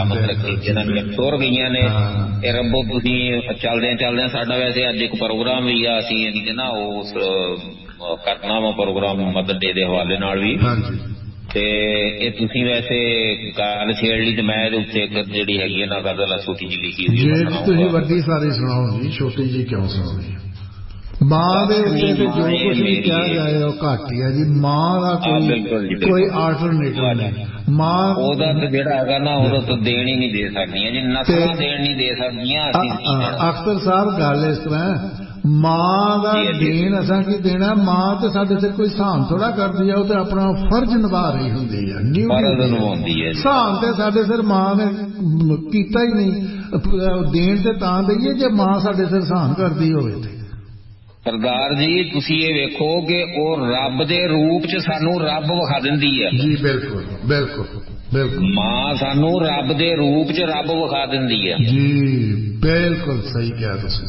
ਮਤਲਬ ਕਿ ਜਿਹਨਾਂ ਦੀਆਂ ਤੁਰ ਗਈਆਂ ਨੇ ਇਹ ਰੱਬੋ ਤੁਸੀਂ ਚੱਲਦਿਆਂ ਚੱਲਦਿਆਂ ਸਾਡਾ ਵੈਸੇ ਅੱਜ ਇੱਕ ਪ੍ਰੋਗਰਾਮ ਵੀ ਆ, ਅਸੀਂ ਯਾਨੀ ਕਿ ਨਾ ਉਸ ਕਰਨਾ ਵਾ ਪ੍ਰੋਗਰਾਮ ਮਦਰ ਡੇ ਦੇ ਹਵਾਲੇ ਨਾਲ ਵੀ, ਤੇ ਇਹ ਤੁਸੀਂ ਵੈਸੇ ਗੱਲ ਛੇੜ ਲਈ ਤੇ ਮੈਂ ਇਹਦੇ ਉੱਤੇ ਇੱਕ ਜਿਹੜੀ ਹੈਗੀ ਹੈ ਨਾ ਗਜ਼ਲ ਛੋਟੀ ਜਿਹੀ ਲਿਖੀ ਹੋਈ, ਤੁਸੀਂ ਵੱਡੀ ਸਾਰੀ ਸੁਣਾਓ ਜੀ, ਛੋਟੀ ਜਿਹੀ ਕਿਉਂ ਸੁਣਾਉਣੀ? ਮਾਂ ਦੇ ਉੱਤੇ ਤੇ ਜੋ ਕੁਝ ਵੀ ਕਿਹਾ ਜਾਏ ਉਹ ਘੱਟ ਹੀ ਹੈ ਜੀ। ਮਾਂ ਦਾ ਕੋਈ ਆਲਟਰਨੇਟਿਵ ਨਹੀਂ। ਮਾਂ ਉਹਦਾ ਤਾਂ ਜਿਹੜਾ ਹੈਗਾ ਨਾ ਉਹਦਾ ਤਾਂ ਦੇਣ ਹੀ ਨਹੀਂ ਦੇ ਸਕਦੀਆਂ ਜੀ, ਨਸਲਾਂ ਦੇਣ ਨਹੀਂ ਦੇ ਸਕਦੀਆਂ। ਅਖਤਰ ਸਾਹਿਬ ਗੱਲ ਇਸ ਤਰ੍ਹਾਂ, ਮਾਂ ਦਾ ਦੇਣ ਅਸਾਂ ਕੀ ਦੇਣਾ? ਮਾਂ ਤੇ ਸਾਡੇ ਸਿਰ ਕੋਈ ਸਹਾਨ ਥੋੜਾ ਕਰਦੀ ਆ, ਉਹ ਤੇ ਆਪਣਾ ਫਰਜ਼ ਨਿਭਾ ਰਹੀ ਹੁੰਦੀ ਹੈ, ਨਿਭਾਉਂਦੀ ਹੈ। ਸਹਾਨ ਤੇ ਸਾਡੇ ਸਿਰ ਮਾਂ ਨੇ ਕੀਤਾ ਹੀ ਨਹੀਂ। ਦੇਣ ਤੇ ਤਾਂ ਦਈਏ ਜੇ ਮਾਂ ਸਾਡੇ ਸਿਰ ਸਹਾਨ ਕਰਦੀ ਹੋਵੇ ਤੇ। ਸਰਦਾਰ ਜੀ ਤੁਸੀਂ ਇਹ ਵੇਖੋ ਕਿ ਉਹ ਰੱਬ ਦੇ ਰੂਪ ਚ ਸਾਨੂੰ ਰੱਬ ਵਿਖਾ ਦਿੰਦੀ ਹੈ ਜੀ। ਬਿਲਕੁਲ ਬਿਲਕੁਲ ਬਿਲਕੁਲ। ਮਾਂ ਸਾਨੂੰ ਰੱਬ ਦੇ ਰੂਪ ਚ ਰੱਬ ਵਿਖਾ ਦਿੰਦੀ ਹੈ ਜੀ। ਬਿਲਕੁਲ ਸਹੀ ਕਿਹਾ ਤੁਸੀਂ।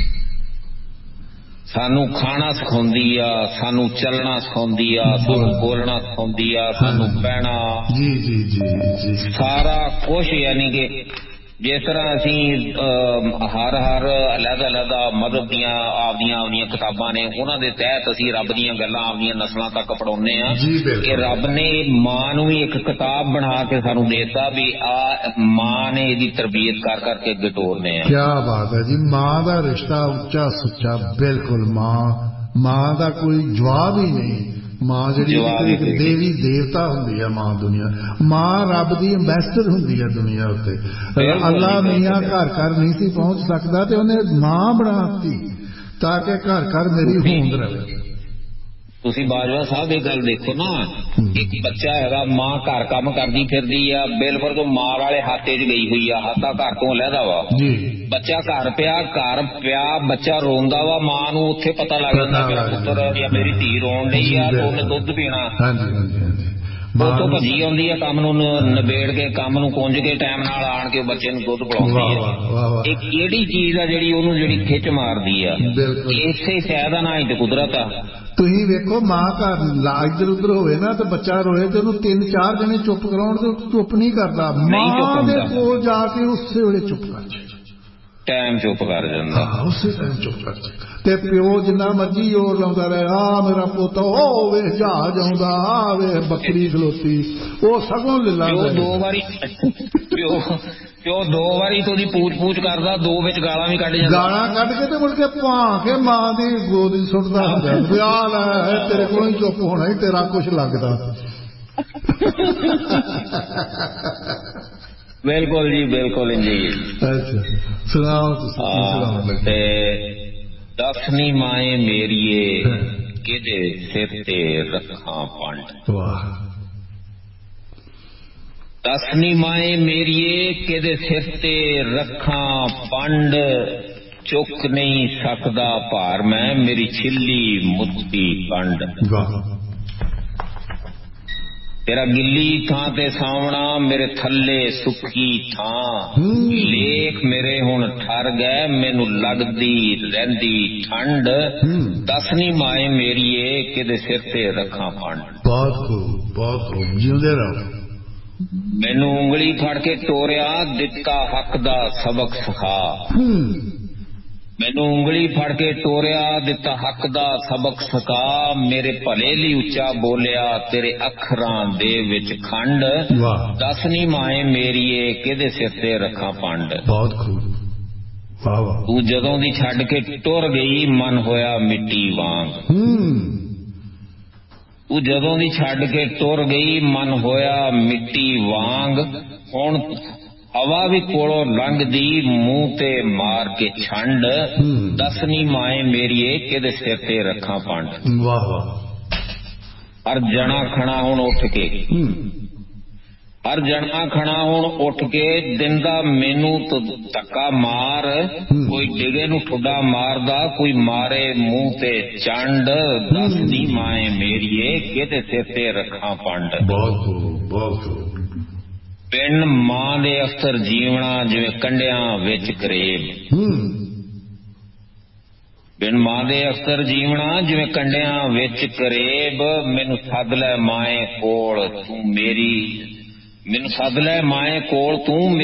ਸਾਨੂੰ ਖਾਣਾ ਸਿਖਾਉਂਦੀ ਆ, ਸਾਨੂੰ ਚੱਲਣਾ ਸਿਖਾਉਂਦੀ ਆ, ਸਾਨੂੰ ਬੋਲਣਾ ਸਿਖਾਉਂਦੀ ਆ, ਸਾਨੂੰ ਬਹਿਣਾ, ਜੀ ਜੀ ਜੀ ਜੀ, ਸਾਰਾ ਕੁਛ। ਯਾਨੀ ਕਿ ਜਿਸ ਤਰ੍ਹਾਂ ਅਸੀਂ ਹਰ ਅਲੱਗ ਮਜ਼ਹਬ ਦੀਆਂ ਆਪਦੀਆਂ ਕਿਤਾਬਾਂ ਨੇ, ਉਹਨਾਂ ਦੇ ਤਹਿਤ ਅਸੀਂ ਰੱਬ ਦੀਆਂ ਗੱਲਾਂ ਆਪਦੀਆਂ ਨਸਲਾਂ ਤੱਕ ਪੜਾਉਂਦੇ ਹਾਂ ਕਿ ਰੱਬ ਨੇ ਮਾਂ ਨੂੰ ਵੀ ਇੱਕ ਕਿਤਾਬ ਬਣਾ ਕੇ ਸਾਨੂੰ ਦੇਤਾ ਵੀ ਆ ਮਾਂ ਨੇ ਇਹਦੀ ਤਰਬੀਅਤ ਕਰ ਕਰਕੇ ਅੱਗੇ ਤੋਰਨੇ ਆ। ਕਿਆ ਬਾਤ ਹੈ ਜੀ। ਮਾਂ ਦਾ ਰਿਸ਼ਤਾ ਉੱਚਾ ਸੁੱਚਾ, ਬਿਲਕੁਲ। ਮਾਂ ਦਾ ਕੋਈ ਜਵਾਬ ਹੀ ਨਹੀਂ। ਮਾਂ ਜਿਹੜੀ ਇੱਕ ਦੇਵੀ ਦੇਵਤਾ ਹੁੰਦੀ ਹੈ ਮਾਂ ਦੁਨੀਆ। ਮਾਂ ਰੱਬ ਦੀ ਅੰਬੈਸਡਰ ਹੁੰਦੀ ਹੈ ਦੁਨੀਆ ਉੱਤੇ। ਅੱਲਾ ਮੀਆਂ ਘਰ ਘਰ ਨਹੀਂ ਸੀ ਪਹੁੰਚ ਸਕਦਾ ਤੇ ਉਹਨੇ ਮਾਂ ਬਣਾਤੀ ਤਾਂ ਕਿ ਘਰ ਘਰ ਮੇਰੀ ਹੋਂਦ ਰਹੇ। ਤੁਸੀਂ ਬਾਜਵਾ ਸਾਹਿਬ ਇਹ ਗੱਲ ਦੇਖੋ ਨਾ, ਇੱਕ ਬੱਚਾ ਹੈਗਾ, ਮਾਂ ਘਰ ਕੰਮ ਕਰਦੀ ਫਿਰਦੀ ਆ, ਬਿਲਕੁਲ ਤੋਂ ਮਾਂ ਵਾਲੇ ਹਾਤੇ 'ਚ ਗਈ ਹੋਈ ਆ, ਹਾਤਾ ਘਰ ਤੋਂ ਲਹਿਦਾ ਵਾ। ਬੱਚਾ ਘਰ ਪਿਆ ਬੱਚਾ ਰੋਂਦਾ ਵਾ, ਮਾਂ ਨੂੰ ਉੱਥੇ ਪਤਾ ਲੱਗ ਜਾਂਦਾ ਮੇਰਾ ਪੁੱਤਰ ਜਾਂ ਮੇਰੀ ਧੀ ਰੋਣ ਡਈ ਆ ਤੇ ਉਹਨੇ ਦੁੱਧ ਪੀਣਾ। ਉੱਥੋਂ ਭੱਜੀ ਆਉਂਦੀ ਆ, ਕੰਮ ਨੂੰ ਨਿਬੇੜ ਕੇ, ਕੰਮ ਨੂੰ ਕੁੰਝ ਕੇ ਟਾਈਮ ਨਾਲ ਆਣ ਕੇ ਬੱਚੇ ਨੂੰ ਦੁੱਧ ਪਿਲਾਉਂਦੀ ਆ। ਇਹ ਕਿਹੜੀ ਚੀਜ਼ ਆ ਜਿਹੜੀ ਉਹਨੂੰ ਜਿਹੜੀ ਖਿੱਚ ਮਾਰਦੀ ਆ? ਇਸੇ ਸ਼ਾਇਦ ਆ ਨਾ, ਇਹ ਤੇ ਕੁਦਰਤ ਆ। ਤੁਸੀਂ ਵੇਖੋ ਮਾਂ ਘਰ ਇੱਧਰ ਉੱਧਰ ਹੋਵੇ ਨਾ ਤੇ ਬੱਚਾ ਰੋਏ ਤੇ ਉਹਨੂੰ 3-4 ਜਣੇ ਚੁੱਪ ਕਰਾਉਣ ਤੇ ਚੁੱਪ ਨਹੀਂ ਕਰਦਾ। ਮਾਂ ਦੇ ਕੋਲ ਜਾ ਕੇ ਉਸੇ ਵੇਲੇ ਚੁੱਪ ਕਰ ਜਾਂਦਾ, ਟਾਈਮ ਚੁੱਪ ਕਰ ਜਾਂਦਾ, ਉਸੇ ਟਾਈਮ ਚੁੱਪ ਕਰ ਜਾਂਦਾ। ਤੇ ਪਿਓ ਜਿੰਨਾ ਮਰਜੀ ਜ਼ੋਰ ਲਾਉਂਦਾ ਰਹੇ, ਆ ਮੇਰਾ ਪੁੱਤ, ਉਹ ਵੇ ਜਹਾਜ਼ ਆਉਂਦਾ, ਆ ਵੇ ਬੱਕਰੀ ਖਲੋਤੀ, ਉਹ ਸਗੋਂ ਲੱਲਾ ਪਿਓ 2 ਵਾਰੀ ਤੋਂ ਦੀ ਪੂਛ ਕਰਦਾ, 2 ਵਿੱਚ ਗਾਲਾਂ ਵੀ ਕੱਢ ਜਾਂਦਾ, ਗਾਲਾਂ ਕੱਢ ਕੇ ਤੇ ਮੁੜ ਕੇ ਭਾਂ ਕੇ ਮਾਂ ਦੀ ਗੋਦੀ ਸੁੱਟਦਾ ਹੁੰਦਾ, ਵਿਆਹ ਲੈ ਤੇਰੇ ਕੋਲੋਂ ਹੀ ਚੁੱਪ ਹੋਣਾ ਹੀ ਤੇਰਾ ਕੁਛ ਲੱਗਦਾ। ਬਿਲਕੁਲ ਜੀ, ਬਿਲਕੁਲ ਜੀ। ਅੱਛਾ ਸੁਣਾਓ ਤੁਸੀਂ। ਤੇ ਦਸਵੀਂ ਮਾਏ ਮੇਰੀਏ ਕਿਹਦੇ ਸਿਰ ਤੇ ਰੱਖਾਂ ਪੰਡ। ਵਾਹ। ਦਸਵੀਂ ਮਾਏ ਮੇਰੀਏ ਕਿਹਦੇ ਸਿਰ ਤੇ ਰੱਖਾਂ ਪੰਡ, ਚੁੱਕ ਨਹੀਂ ਸਕਦਾ ਭਾਰ ਮੈਂ ਮੇਰੀ ਛਿੱਲੀ ਮੁੱਤੀ ਕੰਡ। ਤੇਰਾ ਗਿੱਲੀ ਥਾਂ ਤੇ ਸਾਵਣਾ ਮੇਰੇ ਥੱਲੇ ਸੁੱਕੀ ਥਾਂ, ਲੇਖ ਮੇਰੇ ਹੁਣ ਠਰ ਗਏ ਮੈਨੂੰ ਲੱਗਦੀ ਰਹਿੰਦੀ ਠੰਡ, ਦਸਵੀਂ ਮਾਏ ਮੇਰੀਏ ਕਿਹਦੇ ਸਿਰ ਤੇ ਰੱਖਾਂ ਪੰਡ। ਬਹੁਤ ਖੂਬ, ਬਹੁਤ ਖੂਬ, ਜਿਉਂਦੇ ਰਹੋ। ਮੈਨੂੰ ਉਂਗਲੀ ਫੜ ਕੇ ਤੋਰਿਆ ਦਿੱਤਾ ਹੱਕ ਦਾ ਸਬਕ ਸਿਖਾ, ਮੈਨੂੰ ਉਂਗਲੀ ਫੜ ਕੇ ਤੋਰਿਆ ਦਿੱਤਾ ਹੱਕ ਦਾ ਸਬਕ ਸਿਖਾ, ਮੇਰੇ ਭਲੇ ਲਈ ਉੱਚਾ ਬੋਲਿਆ ਤੇਰੇ ਅੱਖਰਾਂ ਦੇ ਵਿੱਚ ਖੰਡ, ਦਸਵੀਂ ਮਾਏ ਮੇਰੀਏ ਕਿਹਦੇ ਸਿਰ ਤੇ ਰੱਖਾਂ ਪੰਡ। ਬਹੁਤ ਖੂਬ। ਤੂੰ ਜਦੋਂ ਦੀ ਛੱਡ ਕੇ ਟੁਰ ਗਈ ਮਨ ਹੋਇਆ ਮਿੱਟੀ ਵਾਂਗ, ਤੂੰ ਜਦੋਂ ਦੀ ਛੱਡ ਕੇ ਟੁਰ ਗਈ ਮਨ ਹੋਇਆ ਮਿੱਟੀ ਵਾਂਗ, ਹੁਣ ਹਵਾ ਵੀ ਕੋਲੋਂ ਲੰਘਦੀ ਮੂੰਹ ਤੇ ਮਾਰ ਕੇ ਛੰਡ, ਦਸਵੀਂ ਮਾਏ ਮੇਰੀਏ ਕਿਹਦੇ ਸਿਰ ਤੇ ਰੱਖਾਂ ਪੰਡ। ਵਾਹ ਵਾਹ। ਹਰ ਜਣਾ ਖਣਾ ਹੁਣ ਉੱਠ ਕੇ, ਹਰ ਜਣਾ ਖਣਾ ਹੁਣ ਉੱਠ ਕੇ ਦਿੰਦਾ ਮੈਨੂੰ ਧੱਕਾ ਮਾਰ, ਕੋਈ ਡਿਗੇ ਨੂੰ ਠੁੱਡਾ ਮਾਰਦਾ ਕੋਈ ਮਾਰੇ ਮੂੰਹ ਤੇ ਚੰਡ, ਦਸਵੀਂ ਮਾਏ ਮੇਰੀਏ ਕਿਹਦੇ ਸਿਰ ਤੇ ਰੱਖਾਂ ਪੰਡ। ਬਹੁਤ ਬਹੁਤ। ਪਿੰਡ ਮਾਂ ਦੇ ਅਫਸਰ ਜੀਵਣਾ ਜਿਵੇਂ ਕੰਡਿਆਂ ਵਿੱਚ ਕਰੇਬ, ਪਿੰਡ ਮਾਂ ਦੇ ਅਫਸਰ ਜੀਵਣਾ ਜਿਵੇਂ ਕੰਡਿਆਂ ਵਿੱਚ ਕਰੇਬ, ਮੈਨੂੰ ਸੱਦ ਲੈ ਮਾਏ ਕੋਲ ਤੂੰ ਮੇਰੀ, ਮੈਨੂੰ ਸੱਦ ਲੈ ਮਾਏ ਕੋਲ ਤੂੰ